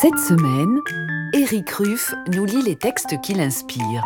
Cette semaine, Éric Ruff nous lit les textes qui l'inspirent.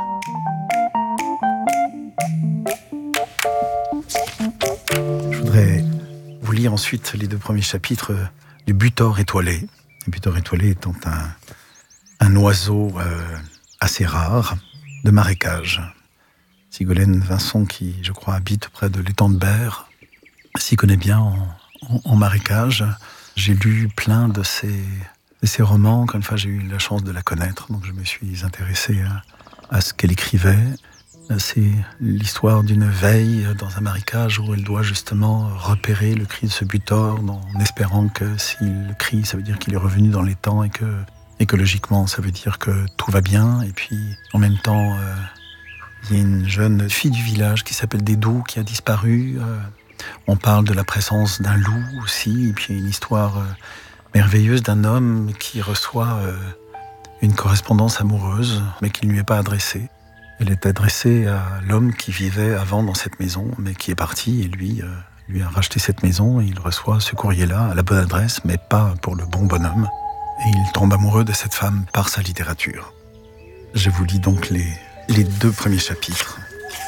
Je voudrais vous lire ensuite les 2 premiers chapitres du Butor étoilé. Le Butor étoilé étant un oiseau assez rare de marécage. Sigolène Vincent, qui je crois habite près de l'étang de Berre, s'y connaît bien en marécage. J'ai lu plein de ses romans. Encore une fois, j'ai eu la chance de la connaître, donc je me suis intéressé à ce qu'elle écrivait. C'est l'histoire d'une veille dans un marécage où elle doit justement repérer le cri de ce butor en espérant que s'il crie, ça veut dire qu'il est revenu dans les temps et que écologiquement, ça veut dire que tout va bien. Et puis, en même temps, il y a une jeune fille du village qui s'appelle Dédou qui a disparu. On parle de la présence d'un loup aussi. Et puis, il y a une histoire merveilleuse d'un homme qui reçoit une correspondance amoureuse, mais qui ne lui est pas adressée. Elle est adressée à l'homme qui vivait avant dans cette maison, mais qui est parti et lui a racheté cette maison et il reçoit ce courrier-là à la bonne adresse, mais pas pour le bon bonhomme. Et il tombe amoureux de cette femme par sa littérature. Je vous lis donc les 2 premiers chapitres.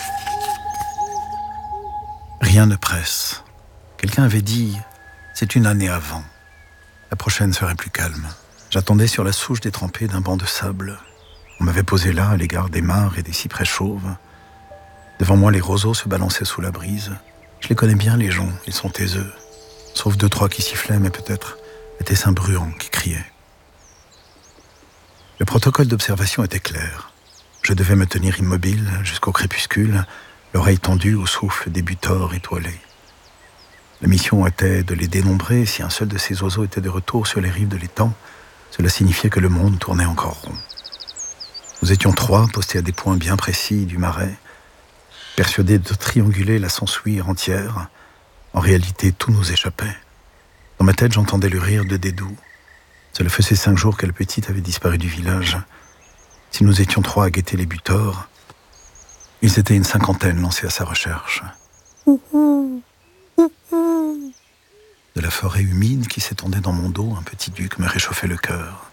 Rien ne presse. Quelqu'un avait dit « C'est une année avant. La prochaine serait plus calme. » J'attendais sur la souche détrempée d'un banc de sable. On m'avait posé là, à l'égard des mares et des cyprès chauves. Devant moi, les roseaux se balançaient sous la brise. Je les connais bien, les joncs, ils sont taiseux. Sauf 2-3 qui sifflaient, mais peut-être était-ce un bruant qui criait. Le protocole d'observation était clair. Je devais me tenir immobile jusqu'au crépuscule, l'oreille tendue au souffle des butors étoilés. La mission était de les dénombrer. Si un seul de ces oiseaux était de retour sur les rives de l'étang, cela signifiait que le monde tournait encore rond. Nous étions 3, postés à des points bien précis du marais, persuadés de trianguler la Sansouire entière. En réalité, tout nous échappait. Dans ma tête, j'entendais le rire de Dédou. Cela faisait 5 jours que la petite avait disparu du village. Si nous étions 3 à guetter les butors, ils étaient une 50aine lancés à sa recherche. De la forêt humide qui s'étendait dans mon dos, un petit duc me réchauffait le cœur.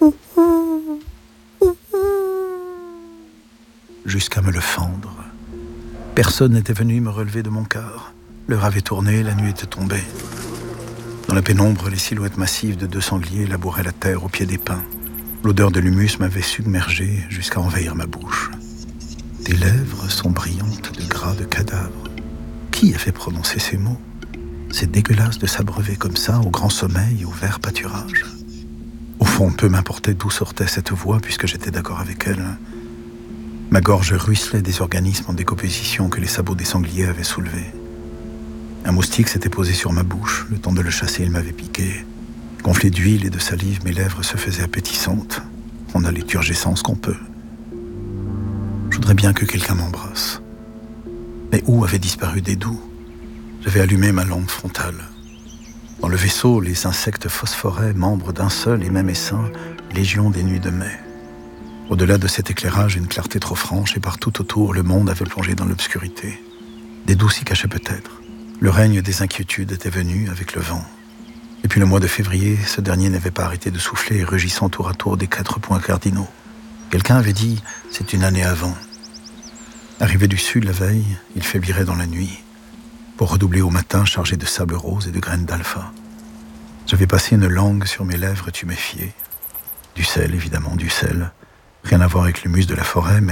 Jusqu'à me le fendre. Personne n'était venu me relever de mon quart. L'heure avait tourné, la nuit était tombée. Dans la pénombre, les silhouettes massives de 2 sangliers labouraient la terre au pied des pins. L'odeur de l'humus m'avait submergé jusqu'à envahir ma bouche. Tes lèvres sont brillantes de gras de cadavre. Qui avait prononcé ces mots? C'est dégueulasse de s'abreuver comme ça, au grand sommeil et au vert pâturage. Au fond, peu m'importait d'où sortait cette voix, puisque j'étais d'accord avec elle. Ma gorge ruisselait des organismes en décomposition que les sabots des sangliers avaient soulevés. Un moustique s'était posé sur ma bouche. Le temps de le chasser, il m'avait piqué. Gonflé d'huile et de salive, mes lèvres se faisaient appétissantes. On a les turgescences qu'on peut. Je voudrais bien que quelqu'un m'embrasse. Mais où avait disparu Dédou? J'avais allumé ma lampe frontale. Dans le vaisseau, les insectes phosphoraient, membres d'un seul et même essaim, légion des nuits de mai. Au-delà de cet éclairage, une clarté trop franche, et partout autour, le monde avait plongé dans l'obscurité. Dédou s'y cachait peut-être. Le règne des inquiétudes était venu avec le vent. Et puis le mois de février, ce dernier n'avait pas arrêté de souffler, rugissant tour à tour des 4 points cardinaux. Quelqu'un avait dit « C'est une année avant ». Arrivé du sud la veille, il faiblirait dans la nuit, pour redoubler au matin chargé de sable rose et de graines d'alpha. J'avais passé une langue sur mes lèvres tuméfiées. Du sel, évidemment, du sel. Rien à voir avec l'humus de la forêt, mais